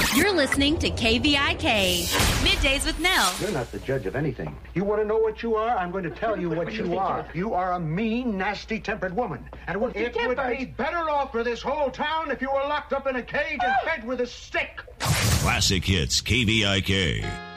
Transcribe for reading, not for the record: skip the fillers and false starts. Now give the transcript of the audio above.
You're listening to KVIK, Middays with Nell. You're not the judge of anything. You want to know what you are? I'm going to tell you what you are. You are a mean, nasty-tempered woman. And it would be better off for this whole town if you were locked up in a cage and fed with a stick. Classic Hits, KVIK.